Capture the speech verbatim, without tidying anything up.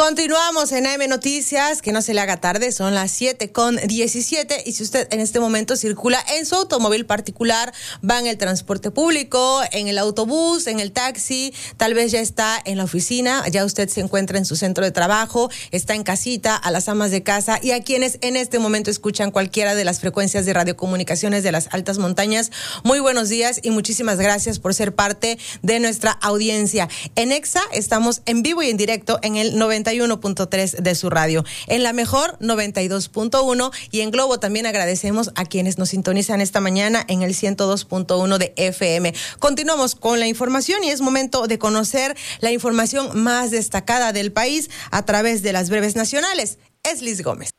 Continuamos en A M Noticias, que no se le haga tarde, son las siete con diecisiete y si usted en este momento circula en su automóvil particular, va en el transporte público, en el autobús, en el taxi, tal vez ya está en la oficina, ya usted se encuentra en su centro de trabajo, está en casita, a las amas de casa y a quienes en este momento escuchan cualquiera de las frecuencias de radiocomunicaciones de las altas montañas, muy buenos días y muchísimas gracias por ser parte de nuestra audiencia. En Exa estamos en vivo y en directo en el noventa y uno punto tres de su radio, en la mejor noventa y dos punto uno y en Globo también agradecemos a quienes nos sintonizan esta mañana en el ciento dos punto uno de F M. Continuamos con la información y es momento de conocer la información más destacada del país a través de las breves nacionales. Es Liz Gómez.